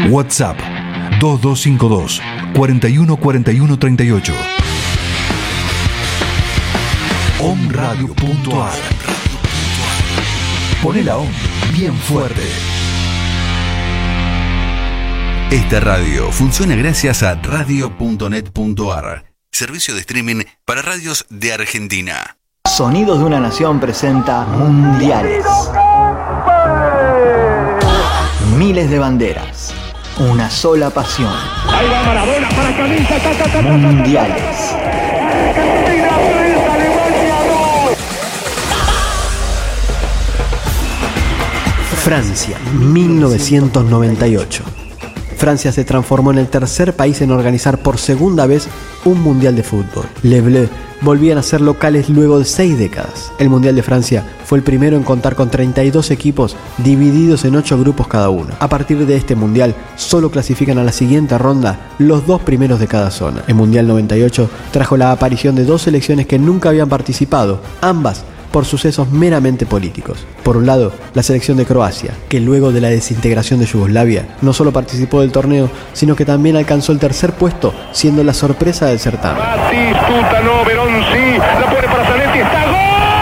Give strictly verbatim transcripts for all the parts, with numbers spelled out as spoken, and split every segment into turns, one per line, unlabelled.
WhatsApp dos dos cinco dos, cuatro uno cuatro uno tres ocho. Omradio punto ar. Poné la OM bien fuerte.
Esta radio funciona gracias a radio punto net punto ar, servicio de streaming para radios de Argentina.
Sonidos de una Nación presenta Mundiales. Miles de banderas, una sola pasión.
Ahí va Maradona para camisa. Ta, ta, ta,
Mundiales. Francia, mil novecientos noventa y ocho. Francia se transformó en el tercer país en organizar por segunda vez un Mundial de Fútbol. Les Bleus volvían a ser locales luego de seis décadas. El Mundial de Francia fue el primero en contar con treinta y dos equipos divididos en ocho grupos cada uno. A partir de este Mundial, solo clasifican a la siguiente ronda los dos primeros de cada zona. El Mundial noventa y ocho trajo la aparición de dos selecciones que nunca habían participado, ambas por sucesos meramente políticos. Por un lado, la selección de Croacia, que luego de la desintegración de Yugoslavia no solo participó del torneo, sino que también alcanzó el tercer puesto, siendo la sorpresa del certamen.
Batistuta, no, Verón sí, la pone para Zanetti, está gol.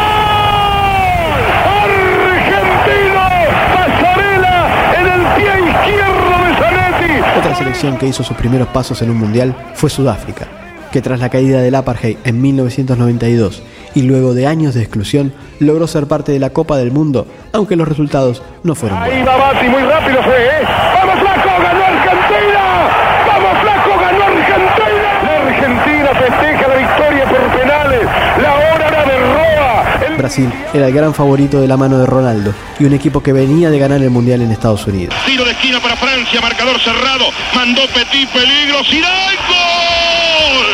Argentino, Pasarela en el pie izquierdo de Zanetti.
Otra selección que hizo sus primeros pasos en un mundial fue Sudáfrica, que tras la caída del apartheid en mil novecientos noventa y dos y luego de años de exclusión, logró ser parte de la Copa del Mundo, aunque los resultados no fueron buenos.
Ahí va Bati, muy rápido fue, ¿eh? ¡Vamos, Flaco! ¡Ganó Argentina! ¡Vamos, Flaco! ¡Ganó Argentina! La Argentina festeja la victoria por penales. La hora era de Roa. El...
Brasil era el gran favorito de la mano de Ronaldo y un equipo que venía de ganar el Mundial en Estados Unidos.
Tiro de esquina para Francia, marcador cerrado. Mandó Petit, peligro, Zidane, ¡gol!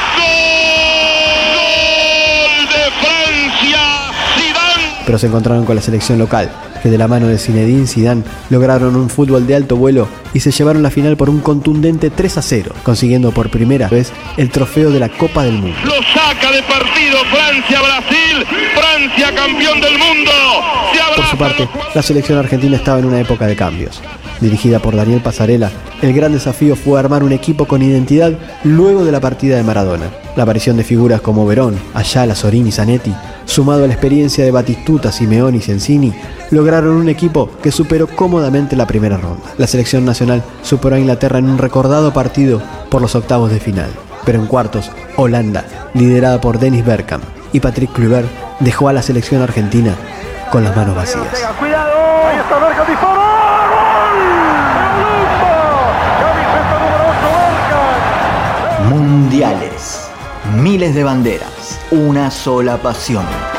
Pero se encontraron con la selección local, que de la mano de Zinedine Zidane lograron un fútbol de alto vuelo y se llevaron la final por un contundente tres a cero, consiguiendo por primera vez el trofeo de la Copa del Mundo.
Lo saca de partido Francia-Brasil, Francia campeón del mundo.
Por su parte, la selección argentina estaba en una época de cambios. Dirigida por Daniel Pasarela, el gran desafío fue armar un equipo con identidad luego de la partida de Maradona. La aparición de figuras como Verón, Ayala, Sorín y Zanetti, sumado a la experiencia de Batistuta, Simeone y Sensini, lograron un equipo que superó cómodamente la primera ronda. La selección nacional superó a Inglaterra en un recordado partido por los octavos de final. Pero en cuartos, Holanda, liderada por Dennis Bergkamp y Patrick Kluivert, dejó a la selección argentina con las manos vacías.
¡Cuidado! Ahí está Bergkamp, disparó.
Mundiales, miles de banderas, una sola pasión.